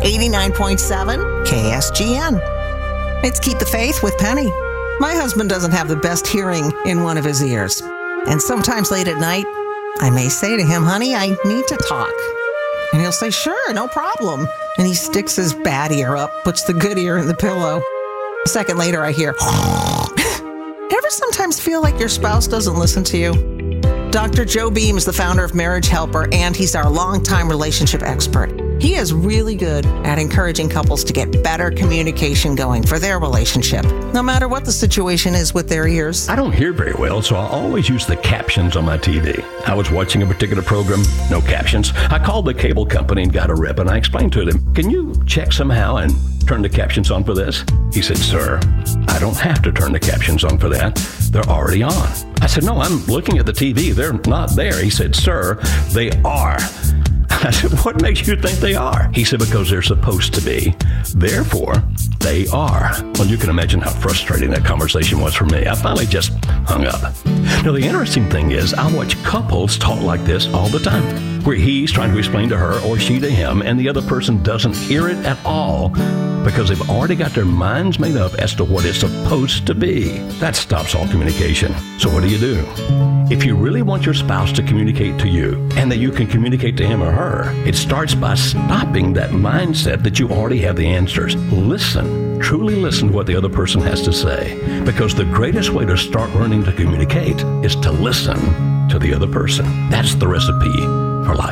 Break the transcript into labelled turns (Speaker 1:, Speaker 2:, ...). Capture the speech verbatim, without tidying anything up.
Speaker 1: eighty-nine point seven K S G N. It's Keep the Faith with Penny. My husband doesn't have the best hearing in one of his ears. And sometimes late at night, I may say to him, honey, I need to talk. And he'll say, sure, no problem. And he sticks his bad ear up, puts the good ear in the pillow. A second later, I hear, ever sometimes feel like your spouse doesn't listen to you? Doctor Joe Beam is the founder of Marriage Helper, and he's our longtime relationship expert. He is really good at encouraging couples to get better communication going for their relationship, no matter what the situation is with their ears.
Speaker 2: I don't hear very well, so I always use the captions on my T V. I was watching a particular program, no captions. I called the cable company and got a rep, and I explained to them, can you check somehow and turn the captions on for this? He said, sir, I don't have to turn the captions on for that. They're already on. I said, no, I'm looking at the T V. They're not there. He said, sir, they are. I said, what makes you think they are? He said, because they're supposed to be. Therefore, they are. Well, you can imagine how frustrating that conversation was for me. I finally just hung up. Now, the interesting thing is I watch couples talk like this all the time, where he's trying to explain to her or she to him, and the other person doesn't hear it at all because they've already got their minds made up as to what it's supposed to be. That stops all communication. So what do you do? If you really want your spouse to communicate to you and that you can communicate to him or her, it starts by stopping that mindset that you already have the answers. Listen, truly listen to what the other person has to say, because the greatest way to start learning to communicate is to listen to the other person. That's the recipe for life.